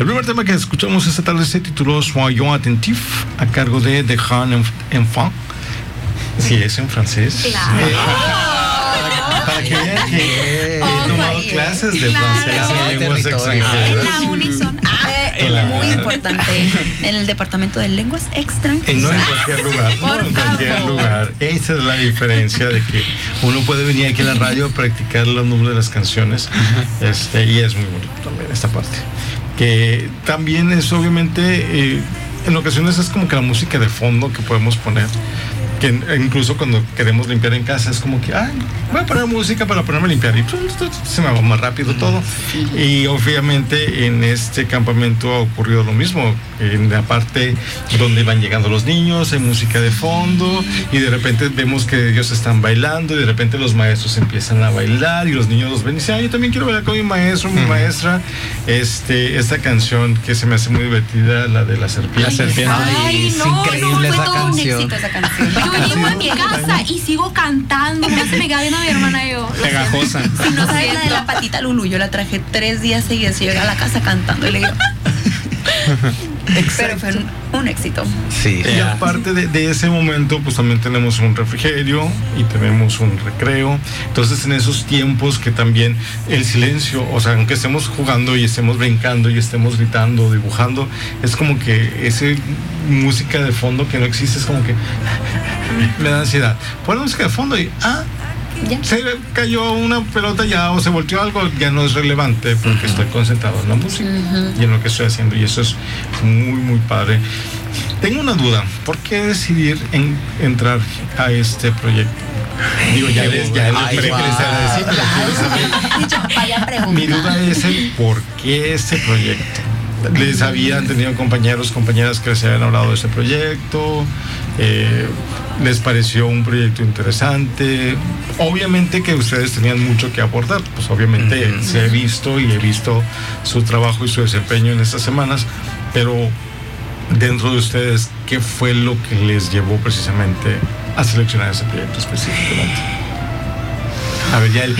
El primer tema que escuchamos esta tarde se tituló Soyons Attentifs, a cargo de Jean Enfant. Sí, es en francés. Claro. Para que vean que he tomado clases de francés y lenguas extranjeras. En la Unison. Muy importante. En el departamento de lenguas extranjeras. No en cualquier lugar. No en cualquier lugar. Esa es la diferencia de que uno puede venir aquí a la radio a practicar los números de las canciones. Y es muy bonito también esta parte. Que también es obviamente, en ocasiones es como que la música de fondo que podemos poner. Que incluso cuando queremos limpiar en casa es como que, voy a poner música para ponerme a limpiar y se me va más rápido todo. Y obviamente en este campamento ha ocurrido lo mismo. En la parte donde van llegando los niños hay música de fondo y de repente vemos que ellos están bailando y de repente los maestros empiezan a bailar y los niños los ven y dicen, yo también quiero bailar con mi maestro, mi maestra. Esta canción que se me hace muy divertida, la de la serpiente. Ay, es increíble fue esa todo canción. un éxito esa canción. Yo llego a mi casa y sigo cantando. No se me cae bien a mi hermana y yo. Pegajosa. Si no sabes la de la patita Lulu, yo la traje 3 días seguidos y llegué a la casa cantando y le digo. Pero fue un éxito. Sí. Y aparte de ese momento, pues también tenemos un refrigerio y tenemos un recreo. Entonces, en esos tiempos que también el silencio, o sea, aunque estemos jugando y estemos brincando y estemos gritando, dibujando, es como que esa música de fondo que no existe, es como que me da ansiedad. Pon la música de fondo y ¿Ya? se cayó una pelota ya o se volteó algo, ya no es relevante porque estoy concentrado en la música y en lo que estoy haciendo, y eso es muy muy padre. Tengo una duda, ¿por qué decidir entrar a este proyecto? Digo, ya les agradecí, pero quiero saber. Mi duda es el por qué este proyecto. ¿Les habían tenido compañeras que les habían hablado de este proyecto? ¿Les pareció un proyecto interesante? Obviamente que ustedes tenían mucho que aportar, pues obviamente se he visto su trabajo y su desempeño en estas semanas, pero dentro de ustedes, ¿qué fue lo que les llevó precisamente a seleccionar ese proyecto específicamente? A ver, ya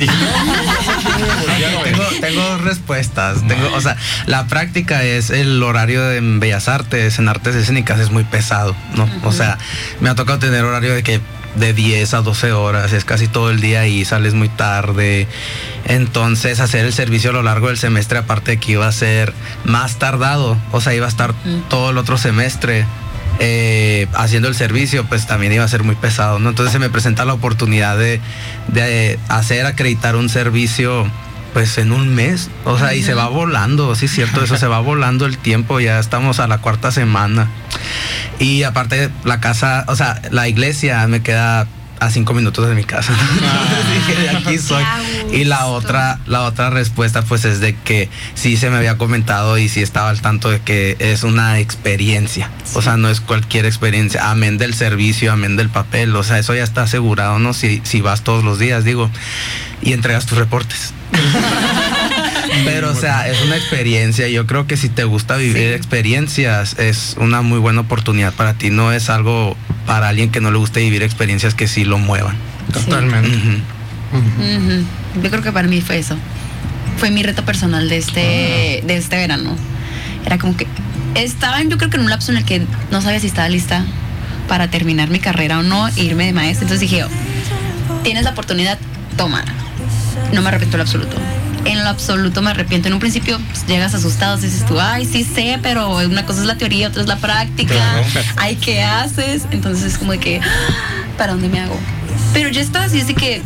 tengo 2 respuestas. O sea, la práctica es el horario en Bellas Artes, en artes escénicas, es muy pesado, ¿no? O sea, me ha tocado tener horario de 10 a 12 horas, es casi todo el día y sales muy tarde. Entonces, hacer el servicio a lo largo del semestre, aparte de que iba a ser más tardado, o sea, iba a estar todo el otro semestre haciendo el servicio, pues también iba a ser muy pesado, ¿no? Entonces se me presenta la oportunidad de acreditar un servicio pues en un mes, o sea, y se va volando, sí es cierto, eso se va volando el tiempo, ya estamos a la 4ª semana. Y aparte la casa, o sea, la iglesia me queda a 5 minutos de mi casa. Dije, de aquí soy. Y la otra respuesta pues es de que sí se me había comentado y sí estaba al tanto de que es una experiencia. O sea, no es cualquier experiencia, amén del servicio, amén del papel, o sea, eso ya está asegurado, ¿no? Si vas todos los días, digo, y entregas tus reportes. Pero, o sea, es una experiencia. Yo creo que si te gusta vivir experiencias, es una muy buena oportunidad para ti. No es algo para alguien que no le guste vivir experiencias que sí lo muevan. Totalmente. Yo creo que para mí fue eso. Fue mi reto personal de este verano. Era como que estaba, yo creo que en un lapso en el que no sabía si estaba lista para terminar mi carrera o no, e irme de maestra. Entonces dije, tienes la oportunidad, tómala. No me arrepiento en lo absoluto. En lo absoluto me arrepiento. En un principio pues, llegas asustado, dices tú, ay, sí sé, pero una cosa es la teoría, otra es la práctica. Claro. Ay, ¿qué haces? Entonces es como de que, ¿para dónde me hago? Pero ya estaba así, así que...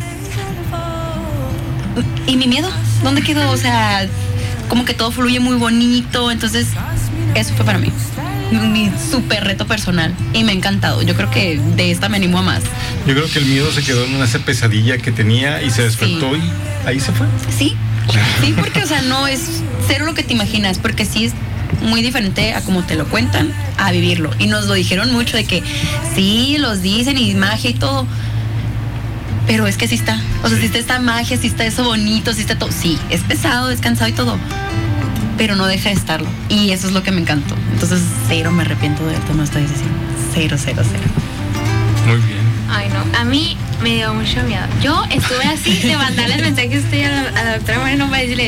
¿Y mi miedo? ¿Dónde quedó? O sea, como que todo fluye muy bonito. Entonces, eso fue para mí mi súper reto personal y me ha encantado. Yo creo que de esta me animo a más. Yo creo que el miedo se quedó en esa pesadilla que tenía y se despertó y ahí se fue. Sí, porque, o sea, no es cero lo que te imaginas, porque sí es muy diferente a como te lo cuentan, a vivirlo. Y nos lo dijeron mucho de que sí, los dicen y magia y todo, pero es que sí está. O sea, sí está esta magia, sí está eso bonito, sí está todo. Sí, es pesado, es cansado y todo, pero no deja de estarlo. Y eso es lo que me encantó. Entonces, cero me arrepiento de tomar esta decisión. Cero. Muy bien. Ay, no. A mí me dio mucho miedo. Yo estuve así de mandarles mensajes a la doctora Moreno para decirles,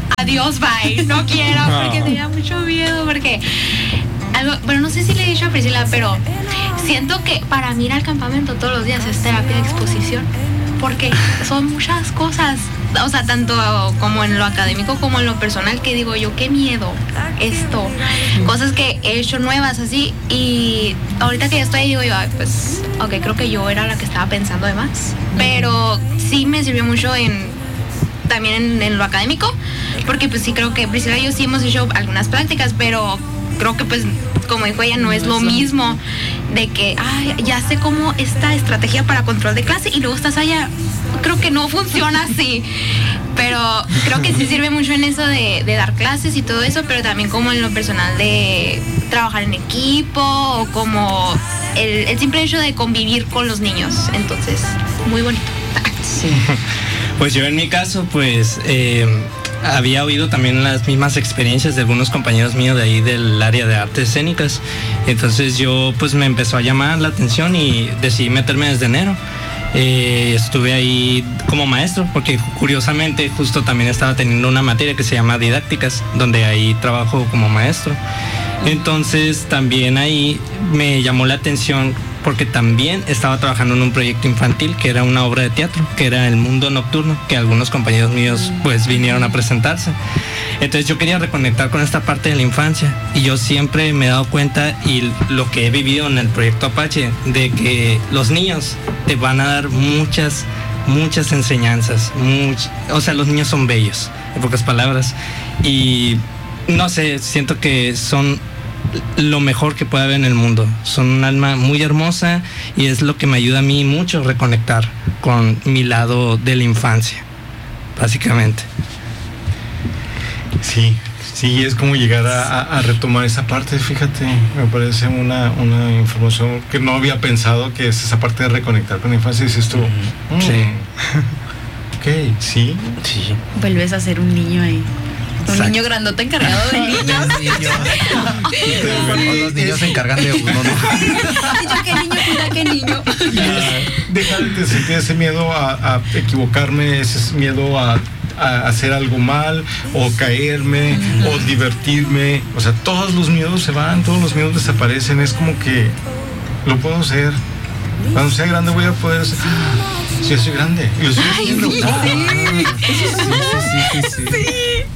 adiós, bye, no quiero, porque tenía mucho miedo, porque bueno, no sé si le he dicho a Priscila, pero siento que para mí ir al campamento todos los días es terapia de exposición, porque son muchas cosas, o sea, tanto como en lo académico como en lo personal, que digo yo, qué miedo esto, cosas que he hecho nuevas así, y ahorita que ya estoy ahí digo yo, pues, ok, creo que yo era la que estaba pensando de más, pero sí me sirvió mucho también en lo académico, porque pues sí creo que Priscila y yo sí hemos hecho algunas prácticas, pero creo que pues como dijo ella, no es lo mismo de que ya sé cómo esta estrategia para control de clase y luego estás allá. Creo que no funciona así, pero creo que sí sirve mucho en eso de dar clases y todo eso, pero también como en lo personal de trabajar en equipo o como el simple hecho de convivir con los niños. Entonces, muy bonito. Sí. Pues yo en mi caso, pues había oído también las mismas experiencias de algunos compañeros míos de ahí del área de artes escénicas. Entonces yo pues me empezó a llamar la atención y decidí meterme desde enero. Estuve ahí como maestro porque curiosamente justo también estaba teniendo una materia que se llama didácticas, donde ahí trabajo como maestro. Entonces también ahí me llamó la atención porque también estaba trabajando en un proyecto infantil que era una obra de teatro, que era El Mundo Nocturno, que algunos compañeros míos pues vinieron a presentarse. Entonces yo quería reconectar con esta parte de la infancia y yo siempre me he dado cuenta, y lo que he vivido en el proyecto Apache, de que los niños te van a dar muchas enseñanzas, o sea, los niños son bellos, en pocas palabras, y no sé, siento que son lo mejor que puede haber en el mundo. Son un alma muy hermosa y es lo que me ayuda a mí mucho a reconectar con mi lado de la infancia, básicamente. Sí, es como llegar a retomar esa parte. Fíjate, me parece una información que no había pensado, que es esa parte de reconectar con la infancia. Y dices tú, Sí. Ok, sí. Vuelves a ser un niño ahí. Un Exacto. niño grandote encargado de niños. Los niños se encargan de uno, ¿no? Y yo, ¿qué niño cuida qué niño? Dejar de sentir ese miedo a equivocarme, ese miedo a hacer algo mal, o caerme, o divertirme. O sea, todos los miedos se van, todos los miedos desaparecen. Es como que lo puedo hacer. Cuando sea grande voy a poder hacer. Sí, yo soy grande. Y lo estoy haciendo. Sí.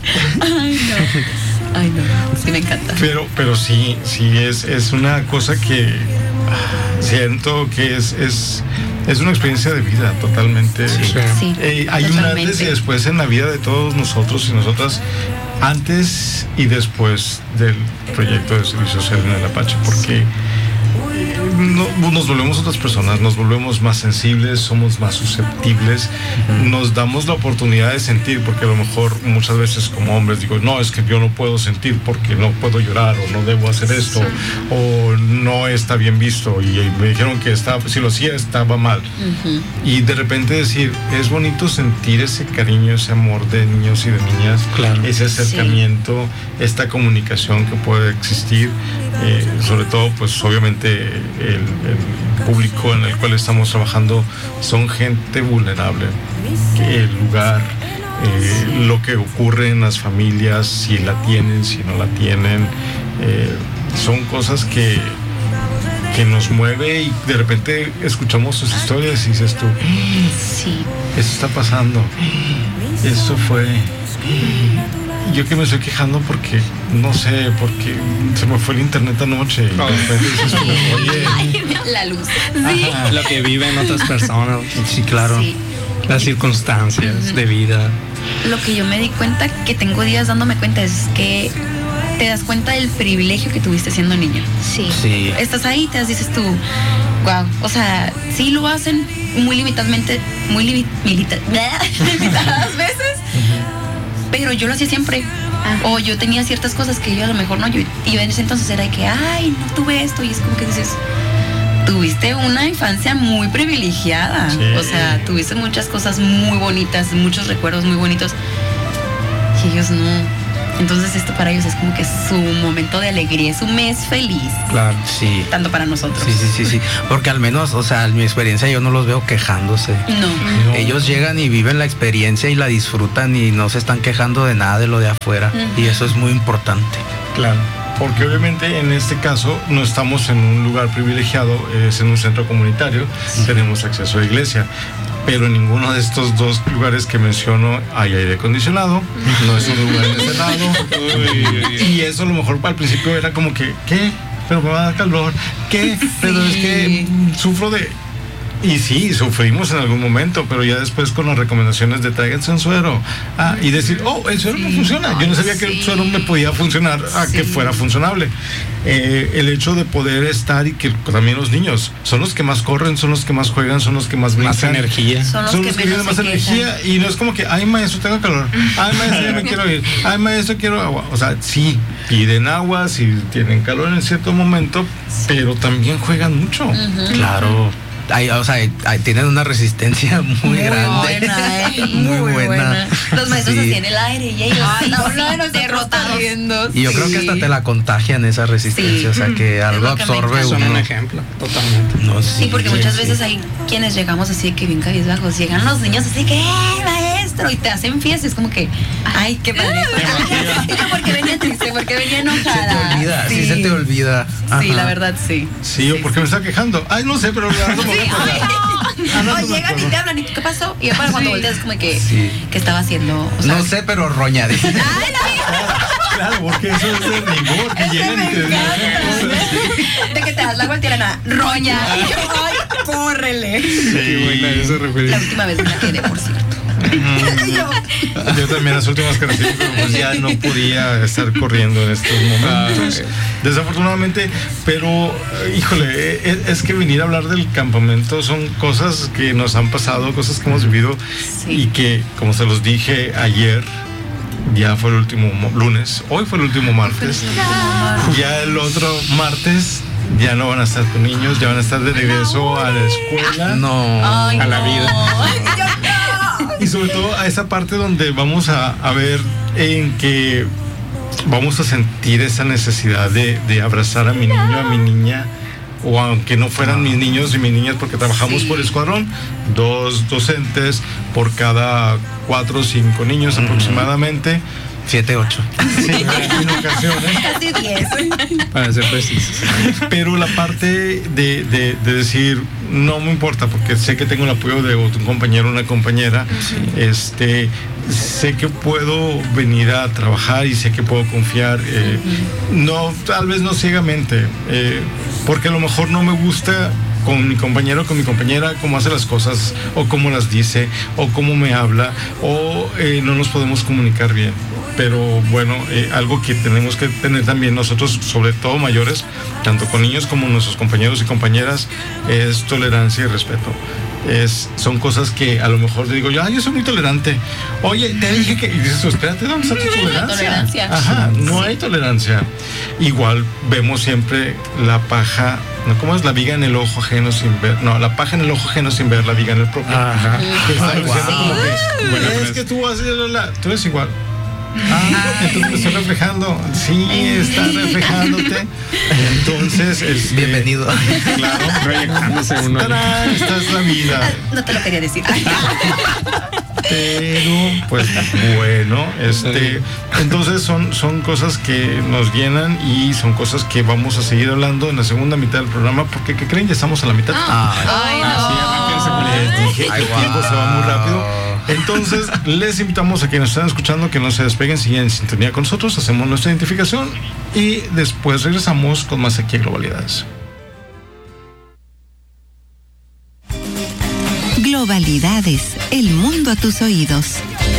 Ay, no. Sí, me encanta. Pero sí, es una cosa que siento que es una experiencia de vida totalmente. Sí, Hay un totalmente. antes y después en la vida de todos nosotros y nosotras, antes y después del proyecto de servicio social en el Apache, porque nos volvemos otras personas, nos volvemos más sensibles, somos más susceptibles, nos damos la oportunidad de sentir, porque a lo mejor muchas veces como hombres digo, no, es que yo no puedo sentir porque no puedo llorar, o no debo hacer esto, o no está bien visto, y me dijeron que si lo hacía estaba mal. Y de repente decir, es bonito sentir ese cariño, ese amor de niños y de niñas, Claro. ese acercamiento, esta comunicación que puede existir, sobre todo pues obviamente el público en el cual estamos trabajando son gente vulnerable, que el lugar, lo que ocurre en las familias, si la tienen, si no la tienen, son cosas que nos mueve, y de repente escuchamos sus historias y dices tú, Sí. eso está pasando, eso fue. Yo que me estoy quejando porque, no sé, porque se me fue el internet anoche. Y de repente dices tú, oye, La luz. Ajá, lo que viven otras personas. Sí, claro. Sí. Las circunstancias de vida. Lo que yo me di cuenta, que tengo días dándome cuenta, es que te das cuenta del privilegio que tuviste siendo niño. Sí. Estás ahí, dices tú, wow, o sea, sí lo hacen muy limitadamente, limitadas veces, pero yo lo hacía siempre. O yo tenía ciertas cosas que yo a lo mejor no, y yo en ese entonces era de que, ay, no tuve esto, y es como que dices, tuviste una infancia muy privilegiada. Sí. O sea, tuviste muchas cosas muy bonitas, muchos recuerdos muy bonitos, y ellos no. Entonces esto para ellos es como que su momento de alegría, es un mes feliz. Claro, sí. Tanto para nosotros. Sí. Porque al menos, o sea, en mi experiencia yo no los veo quejándose. No. Ellos llegan y viven la experiencia y la disfrutan y no se están quejando de nada de lo de afuera. Y eso es muy importante. Claro. Porque obviamente en este caso no estamos en un lugar privilegiado, es en un centro comunitario, tenemos acceso a iglesia, pero en ninguno de estos dos lugares que menciono hay aire acondicionado, no es un lugar encerrado, y eso a lo mejor al principio era como que, ¿qué? Pero me va a dar calor, ¿qué? Pero es que sufro de... Y sí, sufrimos en algún momento, pero ya después con las recomendaciones de tráiganse un suero. Y decir, el suero no funciona. Yo no sabía que el suero me podía funcionar que fuera funcionable. El hecho de poder estar y que también los niños son los que más corren, son los que más juegan, son los que más brincan. Más energía. Son los que tienen más energía y no es como que, ay maestro, tengo calor. Ay maestro, ya me quiero ir. Ay maestro, quiero agua. O sea, sí, piden agua, sí tienen calor en cierto momento, pero también juegan mucho. Claro. Tienen una resistencia muy grande. Muy buena. Los maestros Sí. hacían el aire y ellos derrotados. Y yo creo que hasta te la contagian esa resistencia, Sí. o sea que algo lo que me absorbe encanta. Son un uno. ejemplo, totalmente. No, Sí, porque muchas veces hay quienes llegamos así de que bien cabizbajos, llegan los niños así que, maestro, y te hacen fiesta, es como que, ay, qué padre. Porque venía triste, porque venía enojada. Se te olvida, sí se te olvida. Sí, Ajá. la verdad, sí. Sí, o porque me está quejando. Ay, no sé, pero O llegan y te hablan y tú, ¿qué pasó? Y ya para cuando volteas es como que, Sí. ¿qué estaba haciendo? O sea, No sé, pero roña. Dice. Claro, porque eso es de rigor, que llegan y te dicen cosas. de que te das la vuelta y la roña. Y yo, ay, córrele. Sí, esa La referencia. última vez me la quedé, por cierto. Yo también las últimas que recibí, pero pues ya no podía estar corriendo en estos momentos. Desafortunadamente, pero híjole, es que venir a hablar del campamento son cosas que nos han pasado, cosas que hemos vivido Sí. y que, como se los dije ayer, ya fue el último lunes, hoy fue el último martes, ya el otro martes ya no van a estar con niños, ya van a estar de regreso a la escuela. No. Ay, A la no. vida. Ay, yo no. Y sobre todo a esa parte donde vamos a ver en que vamos a sentir esa necesidad de abrazar a mi niño, a mi niña, o aunque no fueran mis niños y mis niñas, porque trabajamos por escuadrón, 2 docentes por cada 4 o 5 niños aproximadamente. 7, 8. Sí, en ocasiones. Casi 10. Para ser precisos. Pero la parte de decir, no me importa, porque sé que tengo el apoyo de un compañero o una compañera, sé que puedo venir a trabajar y sé que puedo confiar, no, tal vez no ciegamente, porque a lo mejor no me gusta con mi compañero, con mi compañera, cómo hace las cosas, o cómo las dice, o cómo me habla, o no nos podemos comunicar bien. Pero bueno, algo que tenemos que tener también nosotros, sobre todo mayores, tanto con niños como nuestros compañeros y compañeras, es tolerancia y respeto. Son cosas que a lo mejor digo yo soy muy tolerante. Oye, te dije que... Y dices, espérate, ¿dónde está tu tolerancia? Ajá, no hay tolerancia. Igual vemos siempre la paja, ¿no? ¿Cómo es? La viga en el ojo ajeno sin ver. No, la paja en el ojo ajeno sin ver la viga en el propio. Ajá. Que está Ay, diciendo wow. como que, Buena es frase. que tú haces tú eres igual. Entonces me estoy reflejando. Sí, está reflejándote. Entonces, Bienvenido. Claro, Proyectándose uno. ¡Tarán! Esta es la vida. No te lo quería decir. Pero, pues bueno, entonces son cosas que nos llenan y son cosas que vamos a seguir hablando en la segunda mitad del programa, porque ¿qué creen? Ya estamos a la mitad. Ay, Así arranquense, Les dije que Ay, el tiempo se va muy rápido. Entonces, les invitamos a quienes están escuchando que no se despeguen, sigan en sintonía con nosotros, hacemos nuestra identificación y después regresamos con más aquí a Globalidades. Globalidades, el mundo a tus oídos.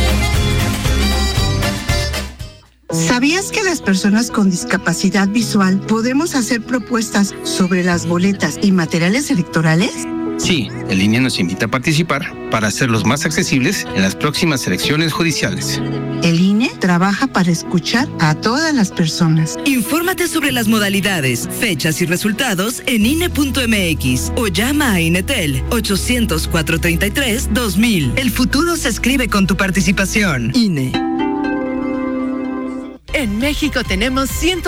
¿Sabías que las personas con discapacidad visual podemos hacer propuestas sobre las boletas y materiales electorales? Sí, el INE nos invita a participar para hacerlos más accesibles en las próximas elecciones judiciales. El INE trabaja para escuchar a todas las personas. Infórmate sobre las modalidades, fechas y resultados en INE.mx o llama a INETEL 800-433-2000. El futuro se escribe con tu participación. INE. En México tenemos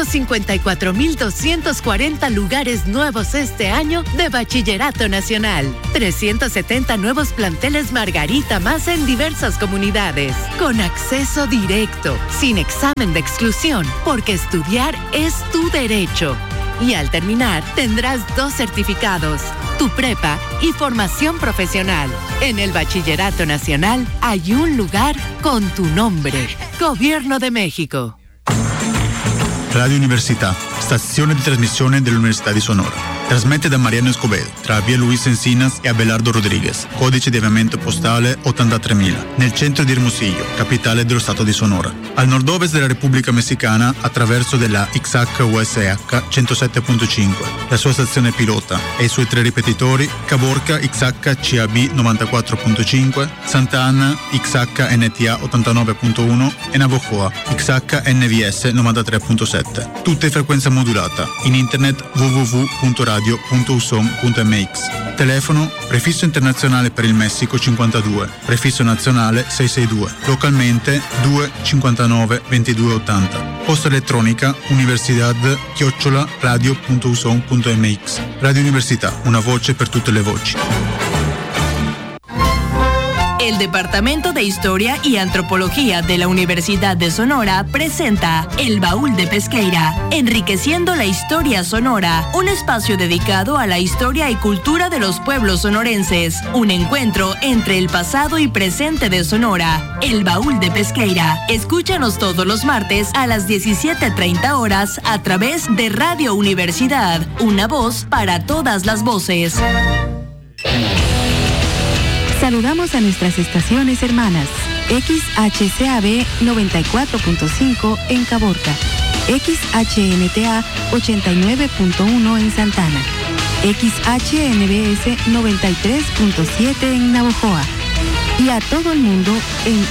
154,240 lugares nuevos este año de Bachillerato Nacional. 370 nuevos planteles Margarita más en diversas comunidades. Con acceso directo, sin examen de exclusión, porque estudiar es tu derecho. Y al terminar, tendrás 2 certificados, tu prepa y formación profesional. En el Bachillerato Nacional hay un lugar con tu nombre. Gobierno de México. Radio Università, stazione di trasmissione dell'Università di Sonora. Trasmette da Mariano Escobedo, tra via Luis Encinas e Abelardo Rodriguez, codice di avviamento postale 83.000, nel centro di Hermosillo, capitale dello stato di Sonora. Al nord-ovest della Repubblica Messicana, attraverso della XH-USH 107.5, la sua stazione pilota e i suoi 3 ripetitori, Caborca XH-CAB 94.5, Santa Ana XH-NTA 89.1 e Navojoa XH-NVS 93.7. Tutte in frequenza modulata, in internet www.radio.uson.mx. Telefono prefisso internazionale per il Messico 52, prefisso nazionale 662, localmente 259 2280. Posta elettronica universidad@radio.uson.mx. Radio Università, una voce per tutte le voci. El Departamento de Historia y Antropología de la Universidad de Sonora presenta El Baúl de Pesqueira, enriqueciendo la historia sonora, un espacio dedicado a la historia y cultura de los pueblos sonorenses, un encuentro entre el pasado y presente de Sonora. El Baúl de Pesqueira. Escúchanos todos los martes a las 17:30 horas a través de Radio Universidad, una voz para todas las voces. Saludamos a nuestras estaciones hermanas. XHCAB 94.5 en Caborca. XHNTA 89.1 en Santana. XHNBS 93.7 en Navojoa. Y a todo el mundo en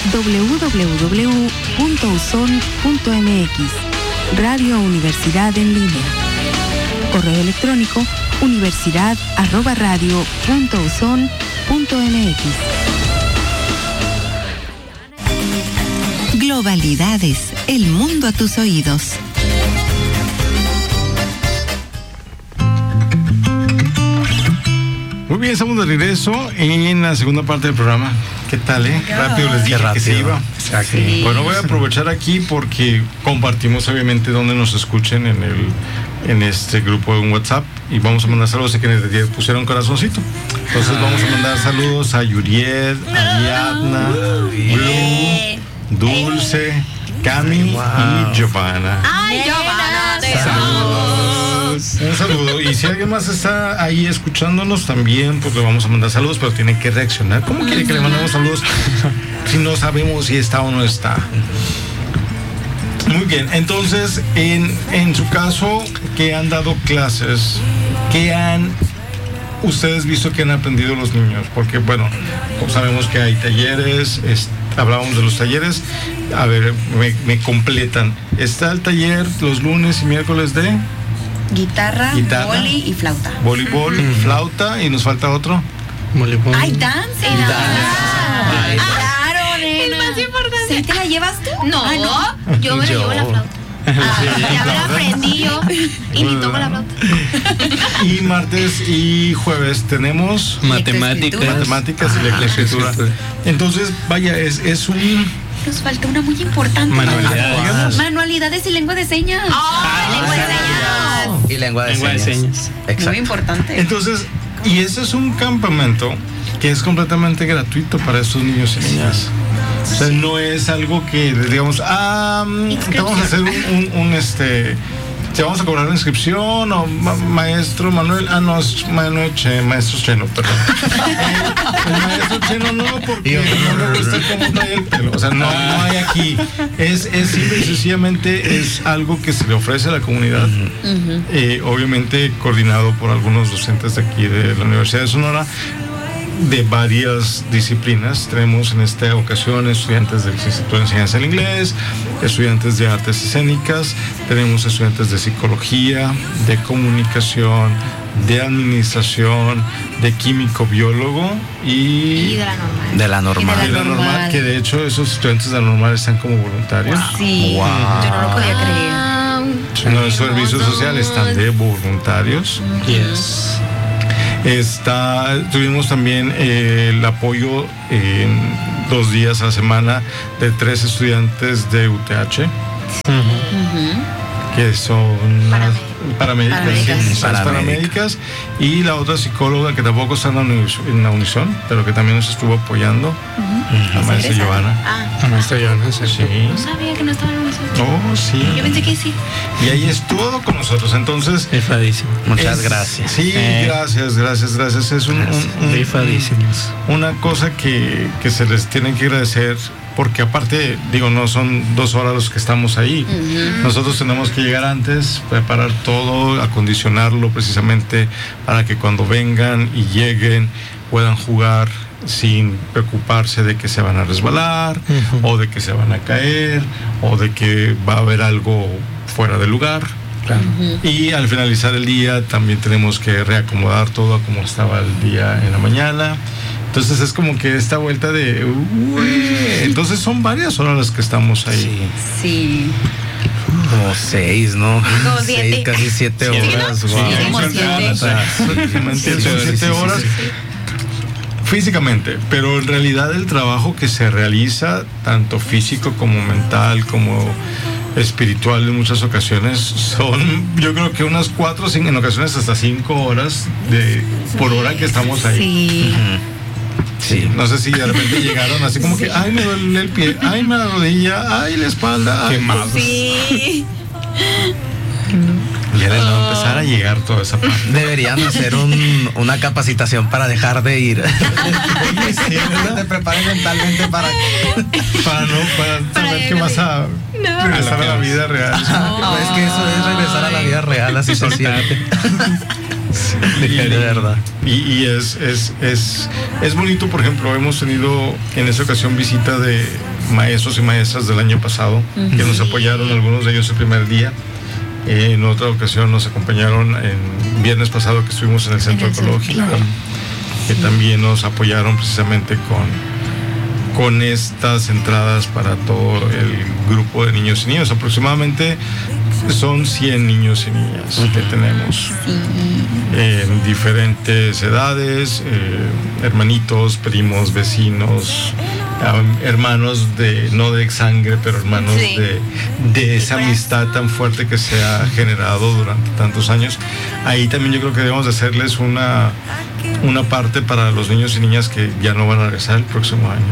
www.uson.mx. Radio Universidad en línea. Correo electrónico universidad@radio.uson.mx. Globalidades, el mundo a tus oídos. Muy bien, estamos de regreso en la segunda parte del programa. ¿Qué tal, Rápido les dije que se iba. Sí. Bueno, voy a aprovechar aquí porque compartimos obviamente donde nos escuchen en este grupo de un WhatsApp y vamos a mandar saludos a quienes pusieron corazoncito. Entonces vamos a mandar saludos a Yuriet, Ariadna, Blue, Dulce, Cami y Giovanna. ¡Ay, Giovanna! Saludos. Un saludo. Y si alguien más está ahí escuchándonos también, pues le vamos a mandar saludos, pero tiene que reaccionar. ¿Cómo quiere que le mandemos saludos si no sabemos si está o no está? Muy bien, entonces en su caso, que han dado clases, ¿qué han ustedes visto que han aprendido los niños? Porque bueno, sabemos que hay talleres, hablábamos de los talleres. A ver, me completan. Está el taller los lunes y miércoles de Guitarra, voli y flauta. Voleibol, flauta y nos falta otro. Voleibol. ¡Ay, danza! Claro, nena. El más importante. ¿Sí te la llevas tú? No, yo me la llevo la flauta. Ya me la aprendí yo y ni toco la flauta. Y martes y jueves tenemos matemáticas y la escritura. Entonces, vaya, es un... Nos falta una muy importante. Manualidades y lengua de señas. Lengua de señas. Y lengua de señas. Exacto. Muy importante. Entonces, y ese es un campamento que es completamente gratuito para estos niños y niñas. O sea, no es algo que digamos, vamos a hacer te vamos a cobrar la inscripción o maestro Manuel, no, es maestro Cheno, perdón. El maestro Cheno no, porque no me gusta cómo trae el pelo, o sea, no hay aquí. Es simple y sencillamente es algo que se le ofrece a la comunidad, obviamente coordinado por algunos docentes de aquí de la Universidad de Sonora, de varias disciplinas. Tenemos en esta ocasión estudiantes del Instituto de Enseñanza del Inglés, estudiantes de artes escénicas, tenemos estudiantes de psicología, de comunicación, de administración, de químico biólogo y de la normal. Que de hecho esos estudiantes de la normal están como voluntarios. Sí, wow. Yo no lo podía Los servicios sociales están de voluntarios. Yes. Tuvimos también el apoyo en 2 días a la semana de 3 estudiantes de UTH. Que son paramédicas, y la otra psicóloga que tampoco está en la Unison, pero que también nos estuvo apoyando, la maestra Giovanna. La maestra Giovanna, sí. No sabía que no estaba en la Unison. Oh, sí. Yo pensé que sí. Y ahí estuvo con nosotros, entonces. Rifadísimo. Muchas gracias. Sí, gracias. Es rifadísimos. Una cosa que se les tiene que agradecer. Porque aparte, no son 2 horas los que estamos ahí. Nosotros tenemos que llegar antes, preparar todo, acondicionarlo precisamente para que cuando vengan y lleguen puedan jugar sin preocuparse de que se van a resbalar, o de que se van a caer, o de que va a haber algo fuera de lugar. Claro. Y al finalizar el día también tenemos que reacomodar todo a como estaba el día en la mañana. Entonces es como que esta vuelta de... entonces son varias horas las que estamos ahí. Sí. Como 6, ¿no? Como 7. Casi 7 horas. Sí, como 7. Son 7 horas físicamente, pero en realidad el trabajo que se realiza, tanto físico como mental, como espiritual, en muchas ocasiones son, yo creo que unas 4 o 5, en ocasiones hasta 5 horas por hora que estamos ahí. Sí. Sí, no sé si de repente llegaron así como que, ay, me duele el pie, ay, me la rodilla, ay, la espalda, quemados. Sí. Ya les va a empezar a llegar toda esa parte. Deberían hacer una capacitación para dejar de ir. Sí, te prepares mentalmente para saber que vas a regresar a la vida real. No, es que eso es regresar a la vida real, así se siente. Sí, de verdad. Y es bonito. Por ejemplo, hemos tenido en esta ocasión visita de maestros y maestras del año pasado que nos apoyaron, algunos de ellos el primer día. En otra ocasión nos acompañaron en viernes pasado que estuvimos en el centro ecológico, que también nos apoyaron precisamente con estas entradas para todo el grupo de niños y niñas. Aproximadamente son 100 niños y niñas que tenemos en diferentes edades, hermanitos, primos, vecinos, hermanos no de sangre, pero hermanos de esa amistad tan fuerte que se ha generado durante tantos años. Ahí también yo creo que debemos de hacerles una parte para los niños y niñas que ya no van a regresar el próximo año.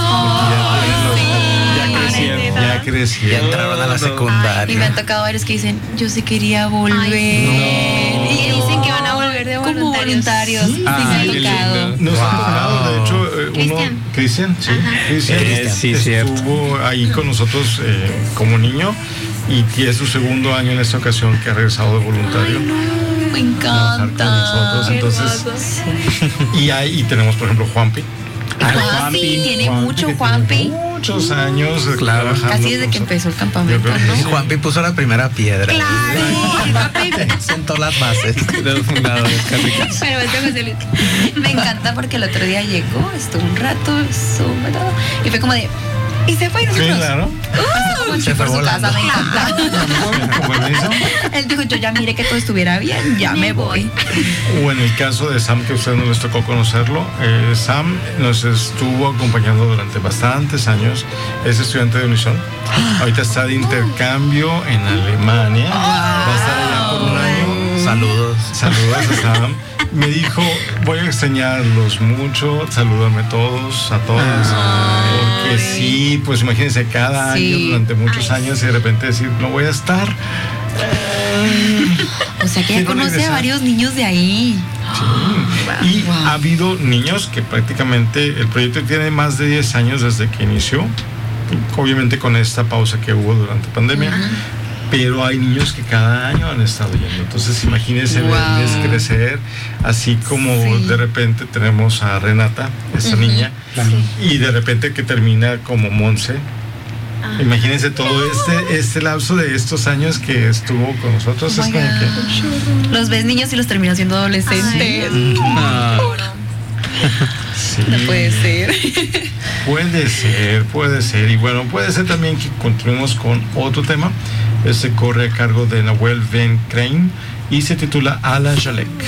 Ya crecieron. Ya entraron a la secundaria. Y me han tocado varios que dicen, yo sí quería volver. Y dicen que van a volver de voluntarios. Sí, me han tocado. Nos ha tocado, de hecho, Cristian, estuvo ahí con nosotros como niño, y es su 2º año en esta ocasión que ha regresado de voluntario. Me encanta. Nosotros, entonces, y ahí tenemos, por ejemplo, Juanpi. Juanpi tiene mucho, Juanpi. Muchos años trabajando. Casi desde que empezó el campamento, ¿no? Juanpi puso la primera piedra. Claro. Sentó las bases de los fundadores. Me encanta porque el otro día llegó, estuvo un rato, y fue como de... Y se fue y nosotros. Sí, claro. Se fue por su casa, me encanta. Él dijo, yo ya miré que todo estuviera bien, ya me voy. O en el caso de Sam, que a ustedes no les tocó conocerlo, Sam nos estuvo acompañando durante bastantes años. Es estudiante de Unison. Ahorita está de intercambio en Alemania. Va a estar allá por un año. Saludos a Sam. Me dijo, voy a extrañarlos mucho, salúdame a todas. Porque sí, pues imagínense, cada año, durante muchos años, y de repente decir, no voy a estar. O sea que ya conoce a varios niños de ahí. Sí. Y ha habido niños que prácticamente, el proyecto tiene más de 10 años desde que inició, obviamente con esta pausa que hubo durante pandemia. Pero hay niños que cada año han estado yendo. Entonces imagínense verles crecer, así como de repente tenemos a Renata, esta niña, y de repente que termina como Monse. Imagínense todo este lapso de estos años que estuvo con nosotros. Es como que los ves niños y los terminas siendo adolescentes. Sí. No puede ser. Puede ser. Y bueno, puede ser también que continuemos con otro tema. Ese corre a cargo de Nahuel Ben Crane y se titula Ala Jalek.